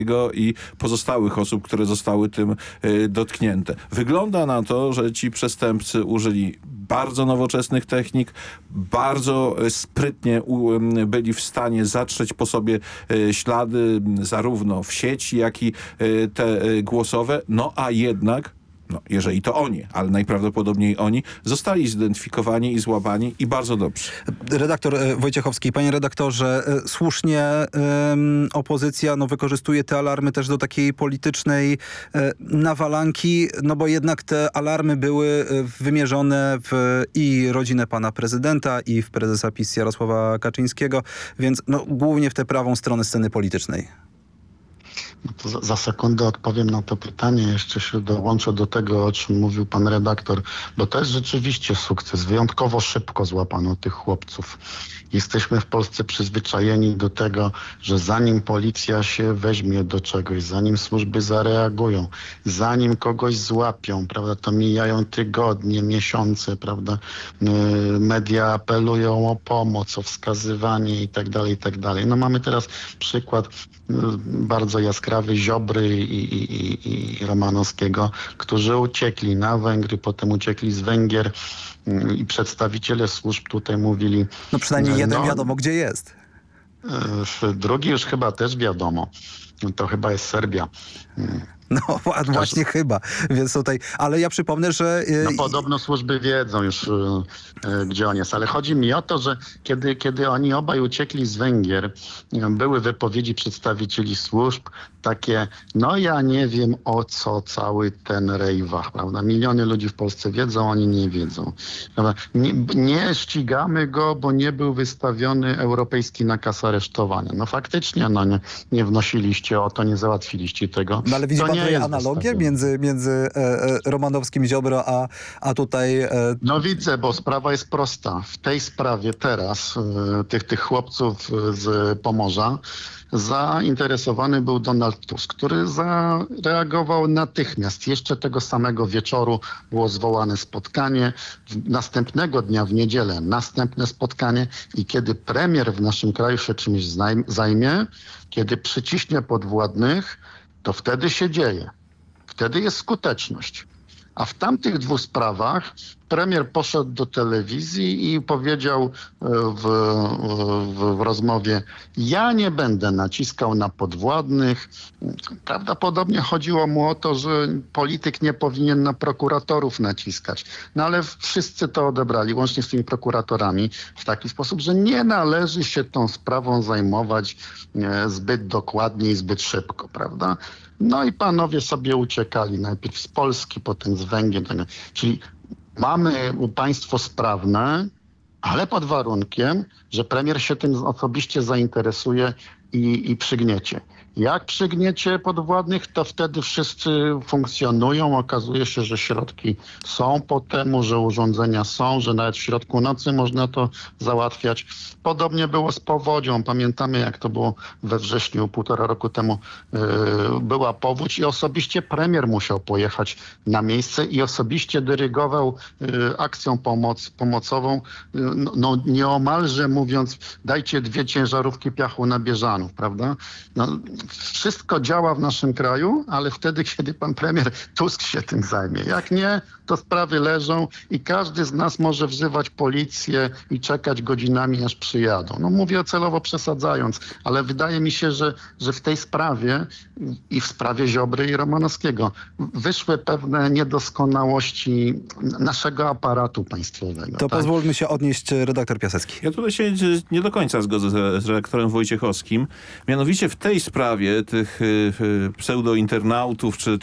i pozostałych osób, które zostały tym dotknięte. Wygląda na to, że ci przestępcy użyli bardzo nowoczesnych technik, bardzo sprytnie byli w stanie zatrzeć po sobie ślady zarówno w sieci, jak i te głosowe, no a jednak jeżeli to oni, ale najprawdopodobniej oni, zostali zidentyfikowani i złapani i bardzo dobrze. Redaktor Wojciechowski, panie redaktorze, słusznie opozycja wykorzystuje te alarmy też do takiej politycznej nawalanki, bo jednak te alarmy były wymierzone w i rodzinę pana prezydenta, i w prezesa PiS Jarosława Kaczyńskiego, więc głównie w tę prawą stronę sceny politycznej. No to za sekundę odpowiem na to pytanie. Jeszcze się dołączę do tego, o czym mówił pan redaktor, bo to jest rzeczywiście sukces. Wyjątkowo szybko złapano tych chłopców. Jesteśmy w Polsce przyzwyczajeni do tego, że zanim policja się weźmie do czegoś, zanim służby zareagują, zanim kogoś złapią, prawda, to mijają tygodnie, miesiące, prawda, media apelują o pomoc, o wskazywanie i tak dalej. No mamy teraz przykład bardzo jaskrawy Ziobry i Romanowskiego, którzy uciekli na Węgry, potem uciekli z Węgier i przedstawiciele służb tutaj mówili... No przynajmniej jeden wiadomo, gdzie jest. Drugi już chyba też wiadomo. To chyba jest Serbia. No właśnie chyba, więc tutaj, ale ja przypomnę, że... podobno służby wiedzą już, gdzie on jest, ale chodzi mi o to, że kiedy oni obaj uciekli z Węgier, były wypowiedzi przedstawicieli służb, takie, ja nie wiem o co cały ten rejwach, prawda? Miliony ludzi w Polsce wiedzą, oni nie wiedzą. Nie ścigamy go, bo nie był wystawiony europejski nakaz aresztowania. No faktycznie, nie wnosiliście o to, nie załatwiliście tego. No ale widzi pan tutaj analogię między Romanowskim, Ziobro, a tutaj... No widzę, bo sprawa jest prosta. W tej sprawie teraz tych chłopców z Pomorza zainteresowany był Donald Tusk, który zareagował natychmiast. Jeszcze tego samego wieczoru było zwołane spotkanie. Następnego dnia, w niedzielę, następne spotkanie i kiedy premier w naszym kraju się czymś zajmie, kiedy przyciśnie podwładnych, to wtedy się dzieje. Wtedy jest skuteczność. A w tamtych dwóch sprawach premier poszedł do telewizji i powiedział w rozmowie, ja nie będę naciskał na podwładnych. Prawdopodobnie chodziło mu o to, że polityk nie powinien na prokuratorów naciskać. No ale wszyscy to odebrali, łącznie z tymi prokuratorami, w taki sposób, że nie należy się tą sprawą zajmować zbyt dokładnie i zbyt szybko, prawda? No i panowie sobie uciekali, najpierw z Polski, potem z Węgier. Czyli mamy państwo sprawne, ale pod warunkiem, że premier się tym osobiście zainteresuje i przygniecie. Jak przygniecie podwładnych, to wtedy wszyscy funkcjonują. Okazuje się, że środki są po temu, że urządzenia są, że nawet w środku nocy można to załatwiać. Podobnie było z powodzią. Pamiętamy, jak to było we wrześniu, 1,5 roku temu była powódź i osobiście premier musiał pojechać na miejsce i osobiście dyrygował akcją pomocową, nieomalże mówiąc, dajcie 2 ciężarówki piachu na Bieżanów, prawda? Wszystko działa w naszym kraju, ale wtedy, kiedy pan premier Tusk się tym zajmie. Jak nie, to sprawy leżą i każdy z nas może wzywać policję i czekać godzinami, aż przyjadą. No mówię celowo przesadzając, ale wydaje mi się, że w tej sprawie i w sprawie Ziobry i Romanowskiego wyszły pewne niedoskonałości naszego aparatu państwowego. To pozwólmy się odnieść, redaktor Piasecki. Ja tutaj się nie do końca zgodzę z redaktorem Wojciechowskim. Mianowicie w tej sprawie tych pseudointernautów czy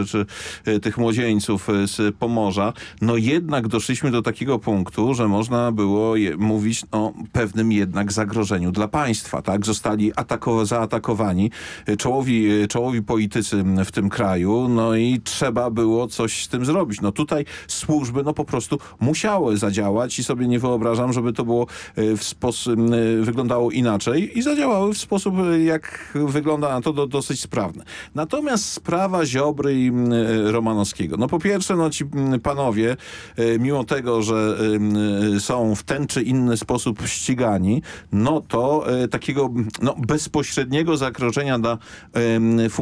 tych młodzieńców z Pomorza, jednak doszliśmy do takiego punktu, że można było mówić o pewnym jednak zagrożeniu dla państwa. Tak? Zostali zaatakowani czołowi politycy w tym kraju, i trzeba było coś z tym zrobić. Tutaj służby po prostu musiały zadziałać i sobie nie wyobrażam, żeby to było wyglądało inaczej i zadziałały w sposób, jak wygląda wygląda na to dosyć sprawne. Natomiast sprawa Ziobry i Romanowskiego. No po pierwsze, no ci panowie, mimo tego, że są w ten czy inny sposób ścigani, no to takiego bezpośredniego zakroczenia na